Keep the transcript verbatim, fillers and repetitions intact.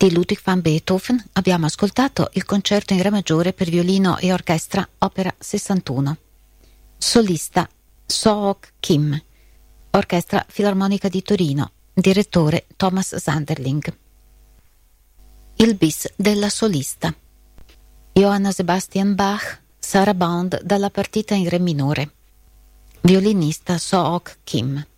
Di Ludwig van Beethoven abbiamo ascoltato il concerto in re maggiore per violino e orchestra, opera sessantuno. Solista Sook Kim, Orchestra Filarmonica di Torino, direttore Thomas Sanderling. Il bis della solista. Johann Sebastian Bach, Sarabande dalla partita in re minore. Violinista Sook Kim.